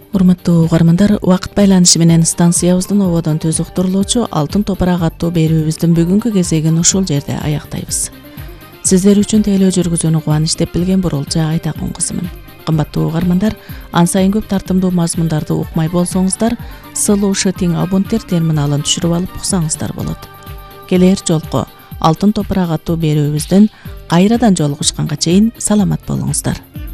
Урматтуу угармандар, убакыт байланышы менен станциябыздын ободон төз уктурулуучу Алтын топурак аттуу берүүбүздүн бүгүнкү кезегин ушул жерде аяктайбыз. Сиздер үчүн тейлөө жүргүзүүнү кубаныч деп билген Бурулча Айтакун кызымын. Кымбаттуу угармандар, ан сайын көп тартымдуу мазмундарды укмай болсоңуздар, слушать абонтер терминалын түшүрүп алып уксаңыздар болот. Келер жолку Алтын топурак аттуу берүүбүздөн кайрадан жолугушканга чейин саламат болуңуздар.